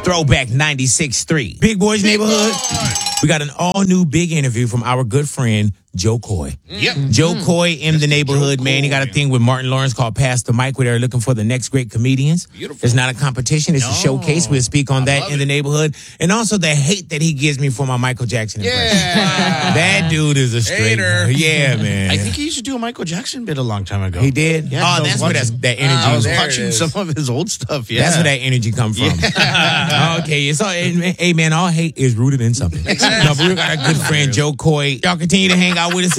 Throwback 96.3. Big Boys Neighborhood. We got an all-new big interview from our good friend, Joe Coy. Yep. Joe Coy in the neighborhood, man. He got a thing with Martin Lawrence called Pass the Mic, where they're looking for the next great comedians. Beautiful. It's not a competition. It's a showcase. We'll speak on that in the neighborhood. And also the hate that he gives me for my Michael Jackson impression. Yeah. That dude is a straight Hater. Yeah, man. I think he used to do a Michael Jackson bit a long time ago. He did? Yeah, Oh, that's where that energy I was there it watching is. some of his old stuff. Yeah. That's where that energy come from. Okay, it's all, hey man, all hate is rooted in something. No, but we got our good friend Joe Coy. Y'all continue to hang out with us.